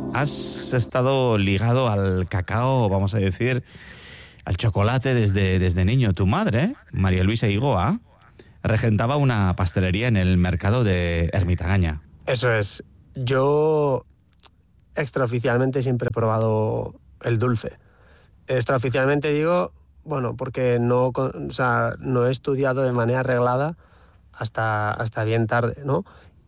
has estado ligado al cacao, vamos a decir, al chocolate desde niño. Tu madre, María Luisa Igoa, regentaba una pastelería en el mercado de Ermitagaña. Eso es. Yo extraoficialmente siempre he probado el dulce. Extraoficialmente digo, bueno, porque no he estudiado de manera reglada hasta bien tarde, ¿no?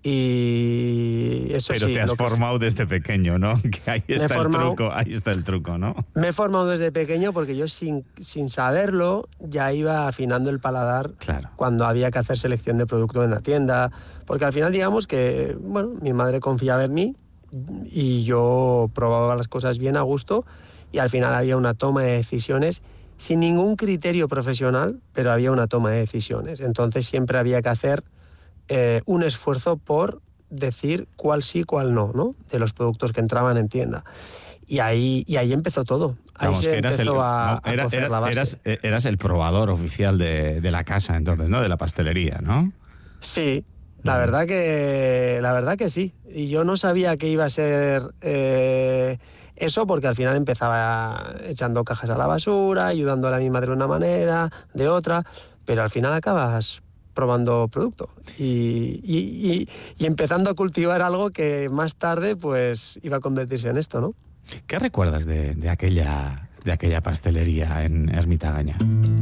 Y eso Pero sí. te has formado desde pequeño, ¿no? Que ahí está el truco, ¿no? Me he formado desde pequeño porque yo sin saberlo ya iba afinando el paladar. Claro. Cuando había que hacer selección de producto en la tienda. Porque al final digamos que, bueno, mi madre confiaba en mí y yo probaba las cosas bien a gusto y al final había una toma de decisiones sin ningún criterio profesional, pero había una toma de decisiones. Entonces siempre había que hacer un esfuerzo por decir cuál sí, cuál no, ¿no? De los productos que entraban en tienda. Y ahí empezó todo. Ahí se empezó a cocer la base. Eras el probador oficial de la casa, entonces, ¿no? De la pastelería, ¿no? Sí, la verdad que sí. Y yo no sabía que iba a ser eso, porque al final empezaba echando cajas a la basura, ayudándole a mi madre de una manera, de otra, pero al final acabas probando producto y empezando a cultivar algo que más tarde pues iba a convertirse en esto, ¿no? ¿Qué recuerdas de aquella pastelería en Ermitagaña?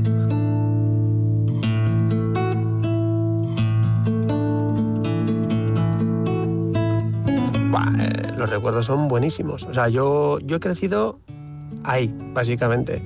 Los recuerdos son buenísimos. O sea, yo he crecido ahí, básicamente.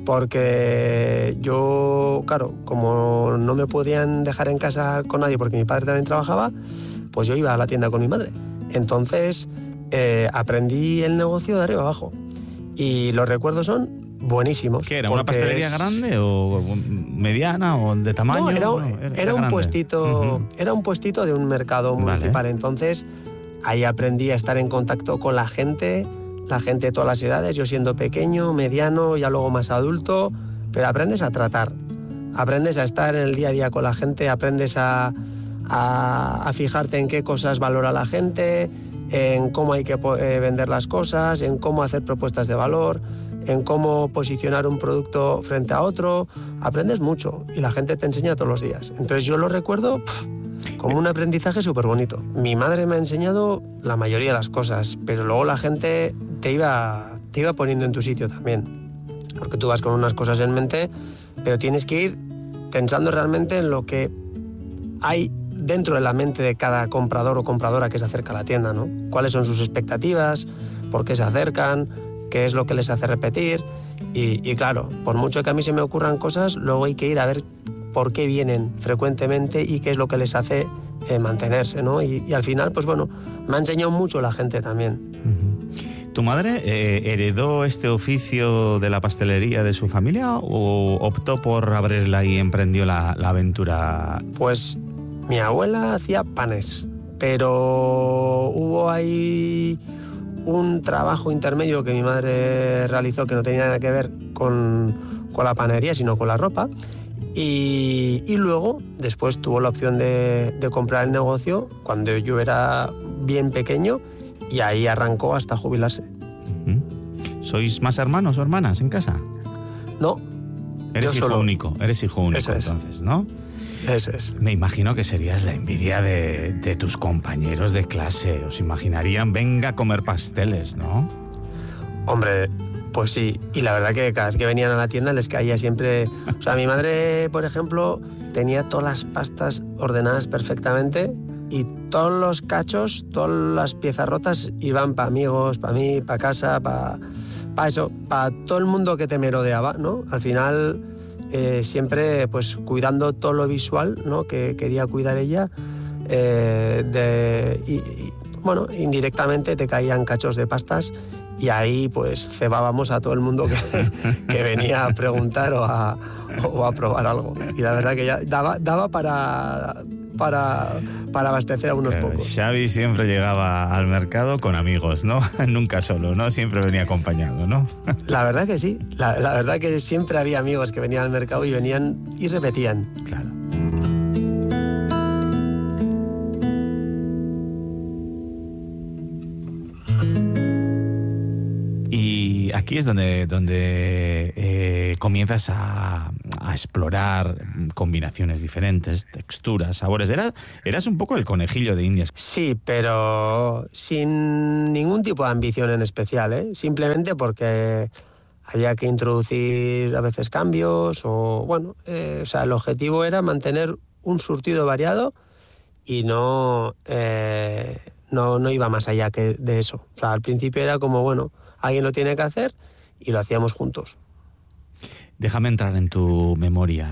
Porque yo, claro, como no me podían dejar en casa con nadie porque mi padre también trabajaba, pues yo iba a la tienda con mi madre. Entonces aprendí el negocio de arriba abajo. Y los recuerdos son buenísimos. ¿Qué era? ¿Una pastelería grande o mediana o de tamaño? No, era un puestito, era un puestito de un mercado municipal. Vale. Entonces ahí aprendí a estar en contacto con la gente de todas las edades, yo siendo pequeño, mediano, ya luego más adulto, pero aprendes a tratar, aprendes a estar en el día a día con la gente, aprendes a fijarte en qué cosas valora la gente, en cómo hay que vender las cosas, en cómo hacer propuestas de valor, en cómo posicionar un producto frente a otro. Aprendes mucho y la gente te enseña todos los días. Entonces yo lo recuerdo como un aprendizaje súper bonito. Mi madre me ha enseñado la mayoría de las cosas, pero luego la gente te iba poniendo en tu sitio también. Porque tú vas con unas cosas en mente, pero tienes que ir pensando realmente en lo que hay dentro de la mente de cada comprador o compradora que se acerca a la tienda, ¿no? ¿Cuáles son sus expectativas? ¿Por qué se acercan? ¿Qué es lo que les hace repetir? Y claro, por mucho que a mí se me ocurran cosas, luego hay que ir a ver por qué vienen frecuentemente y qué es lo que les hace mantenerse, ¿no? Y al final, pues bueno, me ha enseñado mucho la gente también. ¿Tu madre heredó este oficio de la pastelería de su familia o optó por abrirla y emprendió la aventura? Pues mi abuela hacía panes, pero hubo ahí un trabajo intermedio que mi madre realizó que no tenía nada que ver con la panadería, sino con la ropa. Y luego, después tuvo la opción de comprar el negocio cuando yo era bien pequeño y ahí arrancó hasta jubilarse. ¿Sois más hermanos o hermanas en casa? No. Eres hijo único entonces, ¿no? Eso es. Me imagino que serías la envidia de tus compañeros de clase. Os imaginarían, venga a comer pasteles, ¿no? Hombre, pues sí. Y la verdad que cada vez que venían a la tienda les caía siempre... O sea, mi madre, por ejemplo, tenía todas las pastas ordenadas perfectamente y todos los cachos, todas las piezas rotas iban para amigos, para mí, para casa, para eso, para todo el mundo que te merodeaba, ¿no? Al final... siempre pues cuidando todo lo visual, ¿no? Que quería cuidar ella, bueno, indirectamente te caían cachos de pastas y ahí pues cebábamos a todo el mundo que venía a preguntar o a probar algo. Y la verdad que ya daba para abastecer a unos pocos. Xavi siempre llegaba al mercado con amigos, ¿no? Nunca solo, ¿no? Siempre venía acompañado, ¿no? La verdad que sí. La verdad que siempre había amigos que venían al mercado y venían y repetían. Claro. aquí es donde comienzas a explorar combinaciones diferentes, texturas, sabores. Eras un poco el conejillo de Indias. Sí, pero sin ningún tipo de ambición en especial, ¿eh? Simplemente porque había que introducir a veces cambios o, bueno, o sea, el objetivo era mantener un surtido variado y no iba más allá que de eso. O sea, al principio era como, bueno, alguien lo tiene que hacer y lo hacíamos juntos. Déjame entrar en tu memoria.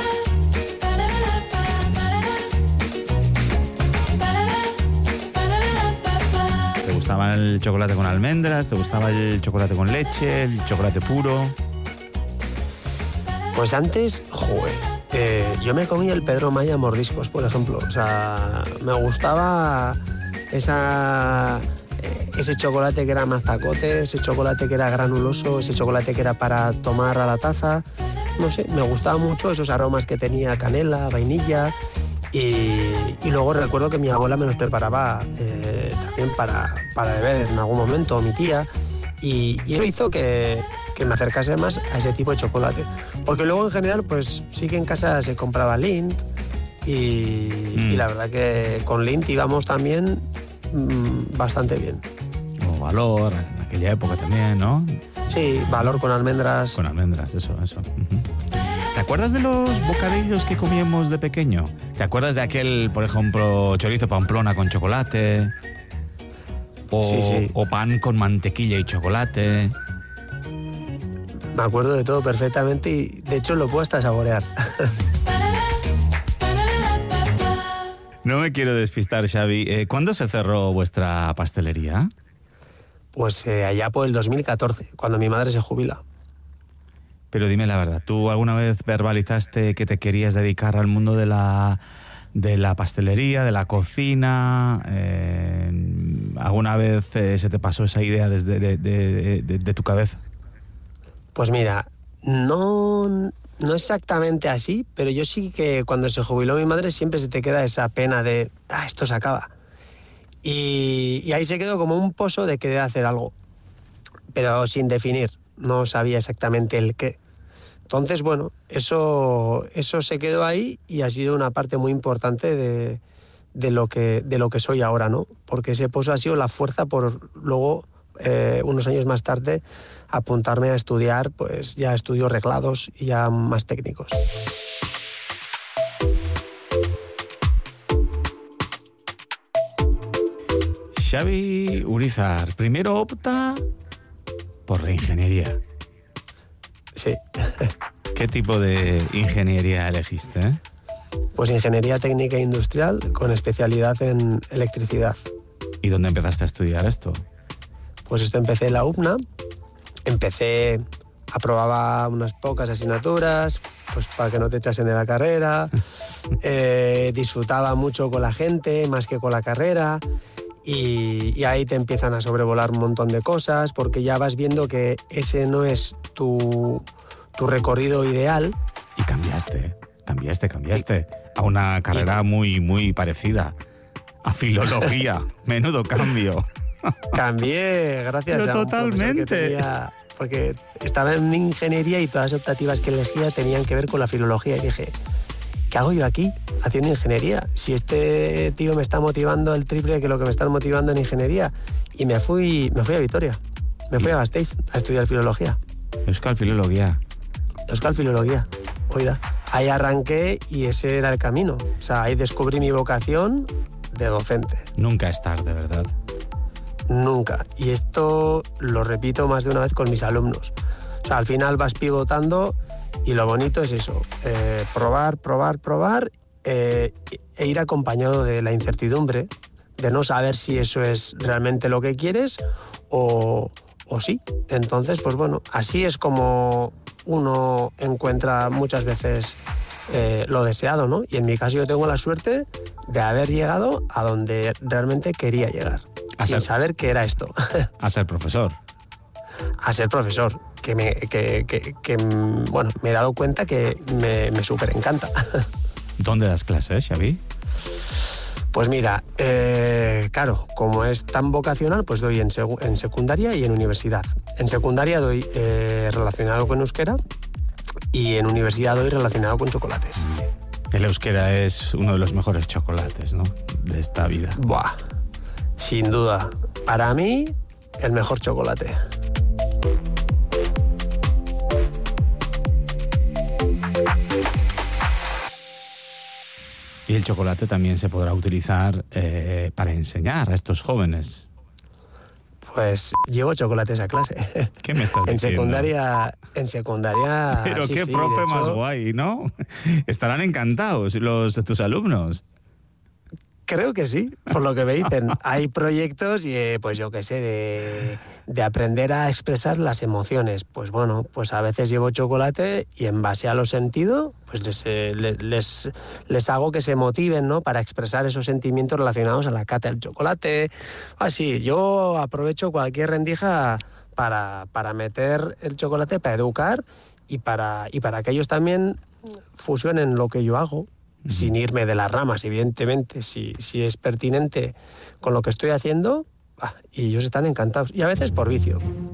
¿Te gustaba el chocolate con almendras? ¿Te gustaba el chocolate con leche? ¿El chocolate puro? Pues antes, yo me comía el Pedro Maya mordiscos, por ejemplo. O sea, me gustaba ese chocolate que era mazacote, ese chocolate que era granuloso, ese chocolate que era para tomar a la taza. No sé, me gustaba mucho esos aromas que tenía canela, vainilla. Y luego recuerdo que mi abuela me los preparaba también para beber en algún momento, mi tía. Y eso hizo que me acercase más a ese tipo de chocolate. Porque luego en general, pues sí que en casa se compraba Lindt y la verdad que con Lindt íbamos también bastante bien. O Valor, en aquella época también, ¿no? Sí, Valor con almendras. Con almendras, eso. Uh-huh. ¿Te acuerdas de los bocadillos que comíamos de pequeño? ¿Te acuerdas de aquel, por ejemplo, chorizo pamplona con chocolate? Sí. O pan con mantequilla y chocolate. Me acuerdo de todo perfectamente y de hecho lo puedo hasta saborear. No me quiero despistar, Xavi. ¿Cuándo se cerró vuestra pastelería? Pues allá por el 2014, cuando mi madre se jubila. Pero dime la verdad, ¿tú alguna vez verbalizaste que te querías dedicar al mundo de la pastelería, de la cocina? ¿Alguna vez se te pasó esa idea desde de tu cabeza? Pues mira, no exactamente así, pero yo sí que cuando se jubiló mi madre siempre se te queda esa pena de, esto se acaba. Y ahí se quedó como un pozo de querer hacer algo, pero sin definir, no sabía exactamente el qué. Entonces, bueno, eso se quedó ahí y ha sido una parte muy importante de lo que soy ahora, ¿no? Porque ese pozo ha sido la fuerza por luego, unos años más tarde, apuntarme a estudiar, pues ya estudios reglados y ya más técnicos. Xavi Urizar, primero opta por la ingeniería. Sí. ¿Qué tipo de ingeniería elegiste? Pues ingeniería técnica e industrial con especialidad en electricidad. ¿Y dónde empezaste a estudiar esto? Pues esto empecé en la UPNA. Aprobaba unas pocas asignaturas, pues para que no te echasen de la carrera. Disfrutaba mucho con la gente, más que con la carrera. Y ahí te empiezan a sobrevolar un montón de cosas, porque ya vas viendo que ese no es tu recorrido ideal. Y cambiaste a una carrera muy, muy parecida, a filología. Menudo cambio. Cambié gracias Pero a un totalmente. profesor que tenía, porque estaba en ingeniería y todas las optativas que elegía tenían que ver con la filología. Y dije, ¿qué hago yo aquí haciendo ingeniería? Si este tío me está motivando el triple que lo que me están motivando en ingeniería. Y me fui a Vitoria. Me fui a Gasteiz a estudiar filología. Euskal Filologia. Oiga, ahí arranqué y ese era el camino. O sea, ahí descubrí mi vocación de docente. Nunca es tarde, ¿verdad? Nunca. Y esto lo repito más de una vez con mis alumnos. O sea, al final vas pivotando y lo bonito es eso, probar e ir acompañado de la incertidumbre, de no saber si eso es realmente lo que quieres o sí. Entonces, pues bueno, así es como uno encuentra muchas veces lo deseado, ¿no? Y en mi caso yo tengo la suerte de haber llegado a donde realmente quería llegar, sin saber qué era esto. A ser profesor. A ser profesor, que bueno, me he dado cuenta que me súper encanta. ¿Dónde das clases, Xavi? Pues mira, claro, como es tan vocacional, pues doy en secundaria y en universidad. En secundaria doy relacionado con euskera y en universidad doy relacionado con chocolates. El euskera es uno de los mejores chocolates, ¿no?, de esta vida. Buah, sin duda. Para mí, el mejor chocolate. Y el chocolate también se podrá utilizar para enseñar a estos jóvenes. Pues llevo chocolates a clase. ¿Qué me estás diciendo? En secundaria... Pero sí, qué sí, profe de hecho, más guay, ¿no? Estarán encantados tus alumnos. Creo que sí, por lo que me dicen. Hay proyectos y, pues yo qué sé, de aprender a expresar las emociones. Pues bueno, pues a veces llevo chocolate y en base a lo sentido, pues les hago que se motiven, ¿no?, para expresar esos sentimientos relacionados a la cata del chocolate. Así, yo aprovecho cualquier rendija para meter el chocolate, para educar y para que ellos también fusionen lo que yo hago. Sin irme de las ramas, evidentemente, si es pertinente con lo que estoy haciendo, y ellos están encantados. Y a veces por vicio.